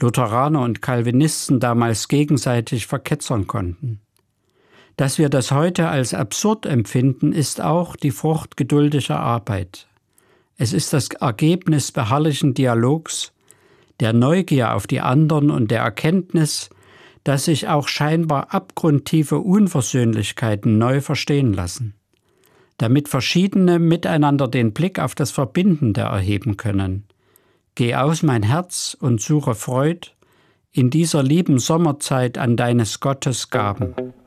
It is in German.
Lutheraner und Calvinisten damals gegenseitig verketzern konnten. Dass wir das heute als absurd empfinden, ist auch die Frucht geduldiger Arbeit. Es ist das Ergebnis beharrlichen Dialogs, der Neugier auf die anderen und der Erkenntnis, dass sich auch scheinbar abgrundtiefe Unversöhnlichkeiten neu verstehen lassen, damit Verschiedene miteinander den Blick auf das Verbindende erheben können. Geh aus, mein Herz, und suche Freud in dieser lieben Sommerzeit an deines Gottes Gaben.